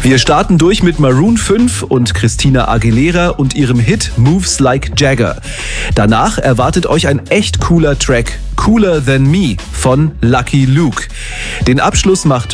Wir starten durch mit Maroon 5 und Christina Aguilera und ihrem Hit Moves Like Jagger. Danach erwartet euch ein echt cooler Track, Cooler Than Me von Lucky Luke. Den Abschluss macht